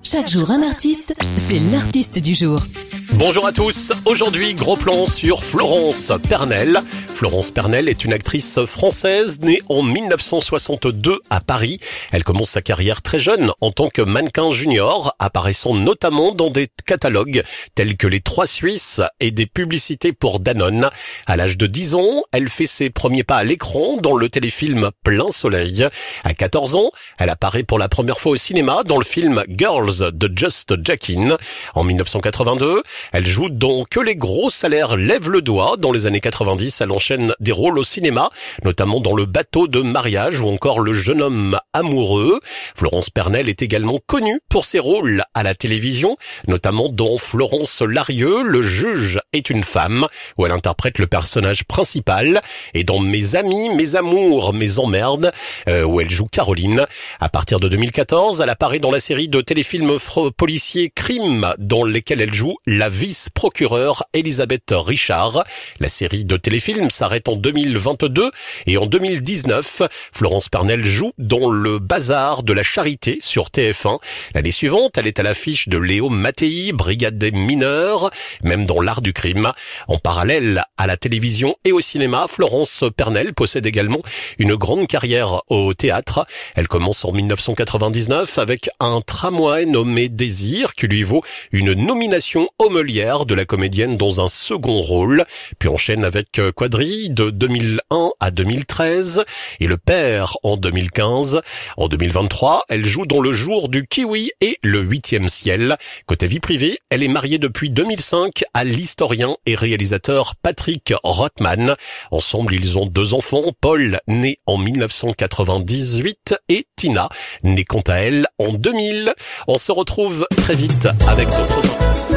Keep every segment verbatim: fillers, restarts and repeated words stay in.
Chaque jour un artiste, c'est l'artiste du jour. Bonjour à tous, aujourd'hui gros plan sur Florence Pernel. Florence Pernel est une actrice française née en mille neuf cent soixante-deux à Paris. Elle commence sa carrière très jeune en tant que mannequin junior, apparaissant notamment dans des catalogues tels que Les Trois Suisses et des publicités pour Danone. À l'âge de dix ans, elle fait ses premiers pas à l'écran dans le téléfilm Plein Soleil. À quatorze ans, elle apparaît pour la première fois au cinéma dans le film Girls de Just Jackin. En mille neuf cent quatre-vingt-deux, elle joue dans Que les gros salaires lèvent le doigt. Dans les années quatre-vingt-dix, elle enchaîne des rôles au cinéma, notamment dans Le bateau de mariage ou encore Le jeune homme amoureux. Florence Pernel est également connue pour ses rôles à la télévision, notamment dans Florence Larieux, Le juge est une femme, où elle interprète le personnage principal, et dans Mes amis, mes amours, mes emmerdes, euh, où elle joue Caroline. À partir de deux mille quatorze, elle apparaît dans la série de téléfilms fr- policiers Crime, dans lesquels elle joue la vice-procureure Elisabeth Richard. La série de téléfilms s'arrête en deux mille vingt-deux et en deux mille dix-neuf, Florence Pernel joue dans Le bazar de la charité sur T F un. L'année suivante, elle est à l'affiche de Léo Mattei, Brigade des mineurs, même dans L'art du crime. En parallèle à la télévision et au cinéma, Florence Pernel possède également une grande carrière au théâtre. Elle commence en mille neuf cent quatre-vingt-dix-neuf avec un tramway nommé Désir qui lui vaut une nomination au Molière de la comédienne dans un second rôle, puis enchaîne avec Quadrille de deux mille un à deux mille treize et Le Père en deux mille quinze. En deux mille vingt-trois, elle joue dans Le jour du kiwi et Le huitième ciel. Côté vie privée, elle est mariée depuis deux mille cinq à l'historien et réalisateur Patrick Rothman. Ensemble, ils ont deux enfants, Paul, né en mille neuf cent quatre-vingt-dix-huit, et Tina, née quant à elle en deux mille. On se retrouve très vite avec d'autres infos.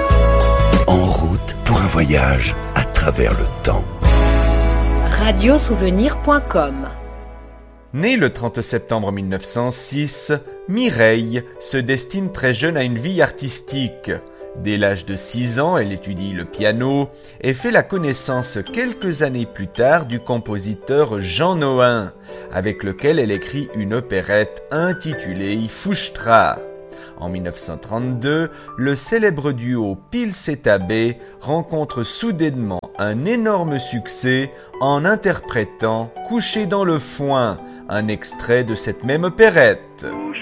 En route pour un voyage à travers le temps. radio souvenir point com. Née le trente septembre mille neuf cent six, Mireille se destine très jeune à une vie artistique. Dès l'âge de six ans, elle étudie le piano et fait la connaissance quelques années plus tard du compositeur Jean Nohain, avec lequel elle écrit une opérette intitulée Fouchtra. En mille neuf cent trente-deux, le célèbre duo Pils et Abbé rencontre soudainement un énorme succès en interprétant Couché dans le foin, un extrait de cette même opérette.